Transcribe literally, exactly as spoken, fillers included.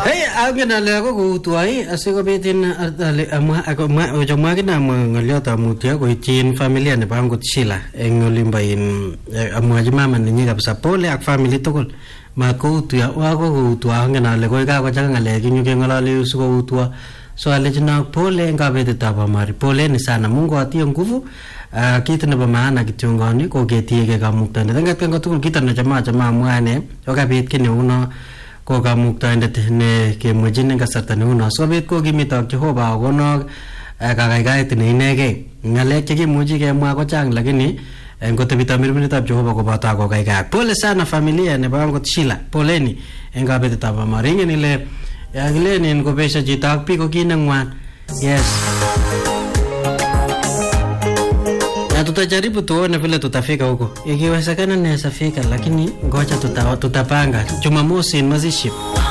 Hey, angin ale ako kutuai asikobitin amwa ako ma kina ngaliot amutia ko itin familia ne pangot sila eng olimbain amwa mama ninyi kabisa pole ak family tokol ma kutua wako kutua angin ale ko ka ko changa ngale kinyu ke ngalali usko kutua so ale jina pole ngabete taba mari pole ni sana Mungu atie nguvu kitu na maana kitungoni ko getie ke kamukta ndangat kan tukul kita na jamaa jamaa mwane okabit kini uno ko kamukta indet ne kemujin kasarta ne uno sobet ko gimitok Jehova gono kakaikait ne inege ngalek chekimuji kemwa ko chang lakini ngotebita mirmiritab Jehova ko bata ko kaikai pole sana familia ne bangot Shila poleni engabet taba maringe nile yagleni ko besha jitak pi ko kinangwan yes. Na tutajaribu tuone vile tutafika huko. Ikiwezekana naweza fika lakini ngoja tuta tutapanga. Jumamosi mazishi.